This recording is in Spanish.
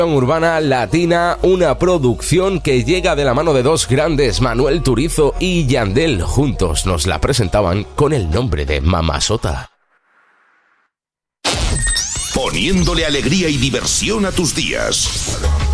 Urbana latina, una producción que llega de la mano de dos grandes, Manuel Turizo y Yandel. Juntos nos la presentaban con el nombre de Mamazota. Poniéndole alegría y diversión a tus días.